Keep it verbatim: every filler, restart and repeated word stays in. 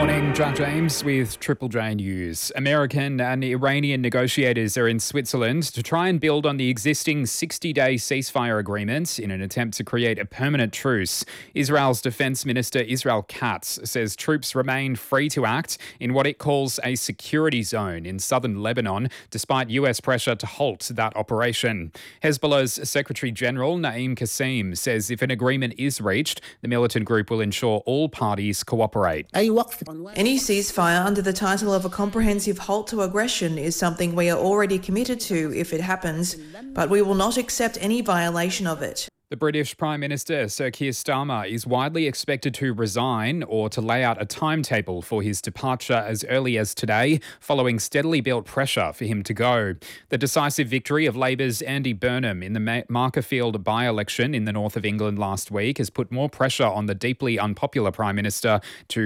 Morning, John James with Triple J News. American and Iranian negotiators are in Switzerland to try and build on the existing sixty-day ceasefire agreement in an attempt to create a permanent truce. Israel's Defense Minister Israel Katz says troops remain free to act in what it calls a security zone in southern Lebanon, despite U S pressure to halt that operation. Hezbollah's Secretary General Naim Qassem says if an agreement is reached, the militant group will ensure all parties cooperate. Any ceasefire under the title of a comprehensive halt to aggression is something we are already committed to if it happens, but we will not accept any violation of it. The British Prime Minister, Sir Keir Starmer, is widely expected to resign or to lay out a timetable for his departure as early as today, following steadily built pressure for him to go. The decisive victory of Labor's Andy Burnham in the Markerfield by-election in the north of England last week has put more pressure on the deeply unpopular Prime Minister to